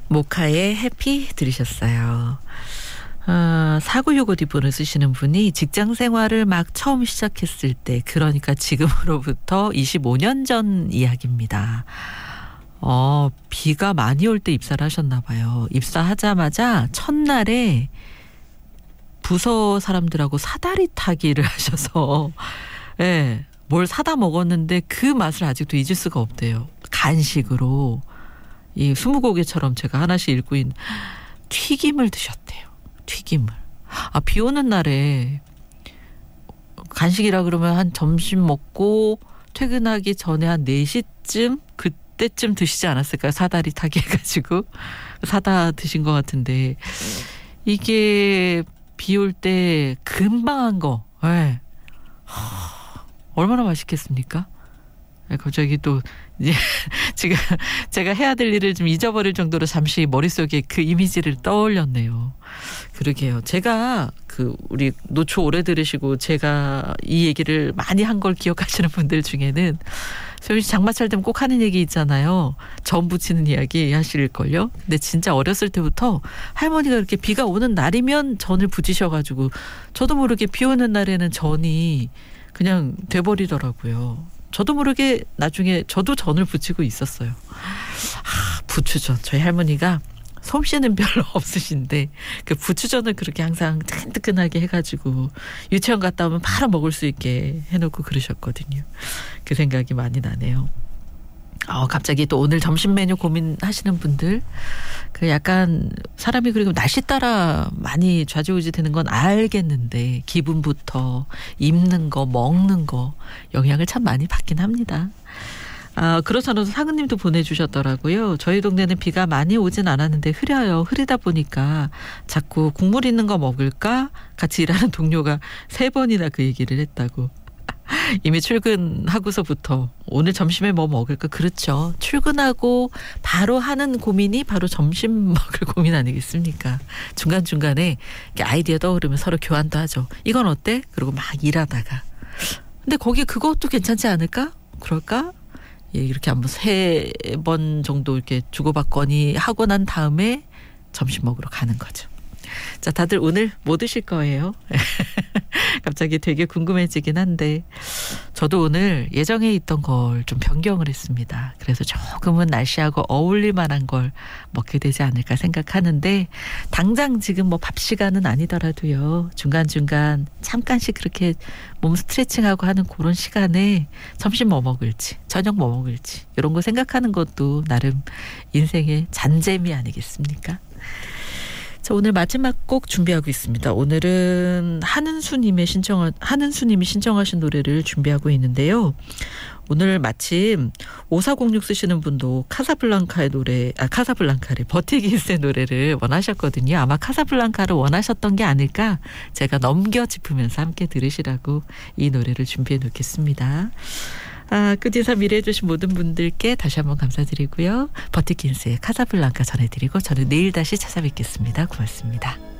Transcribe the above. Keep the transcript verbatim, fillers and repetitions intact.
모카의 해피 들으셨어요. 어, 사구육오 뒷번호 쓰시는 분이 직장 생활을 막 처음 시작했을 때, 그러니까 지금으로부터 이십오 년 전 이야기입니다. 어, 비가 많이 올 때 입사를 하셨나 봐요. 입사하자마자 첫날에 부서 사람들하고 사다리 타기를 하셔서 예, 네, 뭘 사다 먹었는데 그 맛을 아직도 잊을 수가 없대요. 간식으로 이 스무고개처럼 제가 하나씩 읽고 있는 튀김을 드셨대요. 튀김을. 아, 비 오는 날에 간식이라 그러면 한 점심 먹고 퇴근하기 전에 한 네 시쯤 그때쯤 드시지 않았을까요? 사다리 타기 해가지고 사다 드신 것 같은데, 이게 비 올 때 금방 한 거, 네. 하, 얼마나 맛있겠습니까? 갑자기 또 이제 지금 제가 해야 될 일을 좀 잊어버릴 정도로 잠시 머릿속에 그 이미지를 떠올렸네요. 그러게요. 제가 그 우리 노초 오래 들으시고 제가 이 얘기를 많이 한 걸 기억하시는 분들 중에는 소연 씨 장마철 되면 꼭 하는 얘기 있잖아요. 전 부치는 이야기 하실걸요. 근데 진짜 어렸을 때부터 할머니가 이렇게 비가 오는 날이면 전을 부치셔가지고 저도 모르게 비 오는 날에는 전이 그냥 돼버리더라고요. 저도 모르게 나중에 저도 전을 부치고 있었어요. 아, 부추전. 저희 할머니가 솜씨는 별로 없으신데 그 부추전을 그렇게 항상 뜨끈뜨끈하게 해가지고 유치원 갔다 오면 바로 먹을 수 있게 해놓고 그러셨거든요. 그 생각이 많이 나네요. 어, 갑자기 또 오늘 점심 메뉴 고민하시는 분들, 그 약간 사람이 그리고 날씨 따라 많이 좌지우지 되는 건 알겠는데 기분부터 입는 거 먹는 거 영향을 참 많이 받긴 합니다. 아, 그렇잖아도 상은님도 보내주셨더라고요. 저희 동네는 비가 많이 오진 않았는데 흐려요. 흐리다 보니까 자꾸 국물 있는 거 먹을까? 같이 일하는 동료가 세 번이나 그 얘기를 했다고. 이미 출근하고서부터 오늘 점심에 뭐 먹을까? 그렇죠. 출근하고 바로 하는 고민이 바로 점심 먹을 고민 아니겠습니까? 중간중간에 아이디어 떠오르면 서로 교환도 하죠. 이건 어때? 그리고 막 일하다가. 근데 거기 그것도 괜찮지 않을까? 그럴까? 예, 이렇게 한번 세 번 정도 이렇게 주고받거니 하고 난 다음에 점심 먹으러 가는 거죠. 자, 다들 오늘 뭐 드실 거예요? 갑자기 되게 궁금해지긴 한데, 저도 오늘 예정에 있던 걸 좀 변경을 했습니다. 그래서 조금은 날씨하고 어울릴 만한 걸 먹게 되지 않을까 생각하는데, 당장 지금 뭐 밥 시간은 아니더라도요, 중간중간 잠깐씩 그렇게 몸 스트레칭하고 하는 그런 시간에 점심 뭐 먹을지, 저녁 뭐 먹을지 이런 거 생각하는 것도 나름 인생의 잔재미 아니겠습니까? 자, 오늘 마지막 곡 준비하고 있습니다. 오늘은 한은수님의 신청, 한은수님이 신청하신 노래를 준비하고 있는데요. 오늘 마침 오사공육 쓰시는 분도 카사블랑카의 노래, 아, 카사블랑카를, 버티긴스의 노래를 원하셨거든요. 아마 카사블랑카를 원하셨던 게 아닐까, 제가 넘겨 짚으면서 함께 들으시라고 이 노래를 준비해 놓겠습니다. 아, 끝인사 미래해 주신 모든 분들께 다시 한번 감사드리고요. 버티긴스의 카사블랑카 전해드리고 저는 내일 다시 찾아뵙겠습니다. 고맙습니다.